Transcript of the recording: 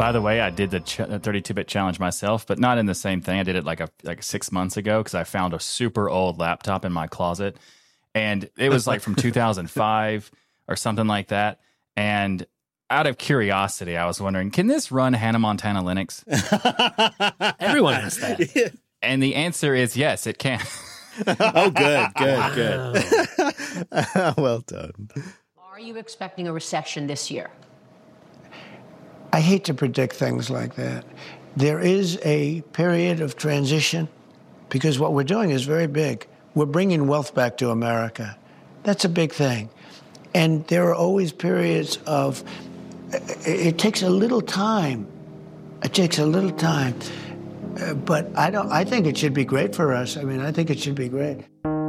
By the way, I did the 32-bit challenge myself, but not in the same thing. I did it like 6 months ago because I found a super old laptop in my closet, and it was like from 2005 or something like that. And out of curiosity, I was wondering, can this run Hannah Montana Linux? Everyone has that. And the answer is yes, it can. Oh, good. Well done. Are you expecting a recession this year? I hate to predict things like that. There is a period of transition because what we're doing is very big. We're bringing wealth back to America. That's a big thing. And there are always periods of, it takes a little time. It takes a little time. But I think it should be great for us. I mean, I think it should be great.